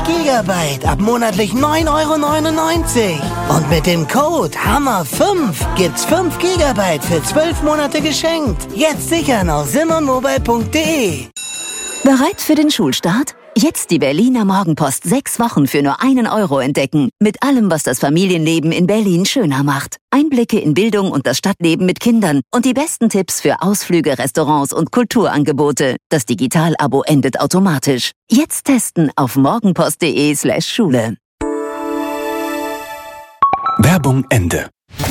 Gigabyte ab monatlich 9,99 €. Und mit dem Code HAMMER5 gibt's 5 Gigabyte für 12 Monate geschenkt. Jetzt sichern auf simonmobile.de. Bereit für den Schulstart? Jetzt die Berliner Morgenpost 6 Wochen für nur 1 € entdecken. Mit allem, was das Familienleben in Berlin schöner macht. Einblicke in Bildung und das Stadtleben mit Kindern und die besten Tipps für Ausflüge, Restaurants und Kulturangebote. Das Digital-Abo endet automatisch. Jetzt testen auf morgenpost.de/Schule. Werbung Ende.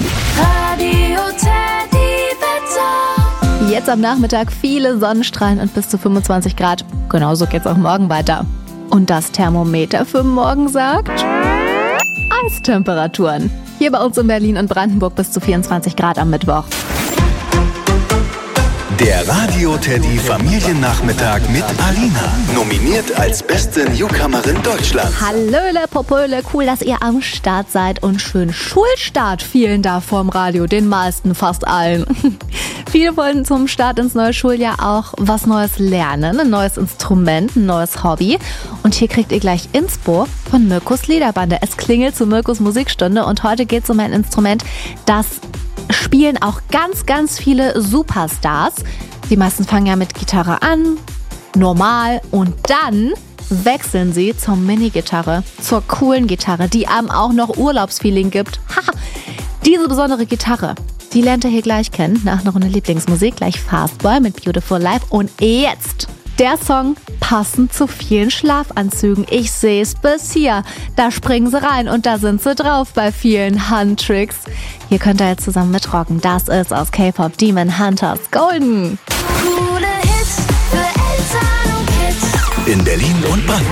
Jetzt am Nachmittag viele Sonnenstrahlen und bis zu 25 Grad. Genauso geht's auch morgen weiter. Und das Thermometer für morgen sagt Eistemperaturen. Hier bei uns in Berlin und Brandenburg bis zu 24 Grad am Mittwoch. Der Radio Teddy Familiennachmittag mit Alina. Nominiert als beste Newcomerin Deutschlands. Hallöle, Popöle, cool, dass ihr am Start seid und schön Schulstart. Vielen da vorm Radio, den meisten, fast allen. Viele wollen zum Start ins neue Schuljahr auch was Neues lernen, ein neues Instrument, ein neues Hobby. Und hier kriegt ihr gleich Inspo von Mirkus Liederbande. Es klingelt zur Mirkus Musikstunde und heute geht es um ein Instrument, das spielen auch ganz, ganz viele Superstars. Die meisten fangen ja mit Gitarre an, normal, und dann wechseln sie zur Mini-Gitarre, zur coolen Gitarre, die einem auch noch Urlaubsfeeling gibt. Ha! Diese besondere Gitarre, die lernt ihr hier gleich kennen, nach einer Runde Lieblingsmusik, gleich Fastboy mit Beautiful Life. Und jetzt der Song passend zu vielen Schlafanzügen. Ich sehe es bis hier. Da springen sie rein und da sind sie drauf bei vielen Handtricks. Hier könnt ihr jetzt zusammen mitrocken. Das ist aus K-Pop Demon Hunters Golden. Coole Hits für Eltern und Kids. In Berlin und Brandenburg.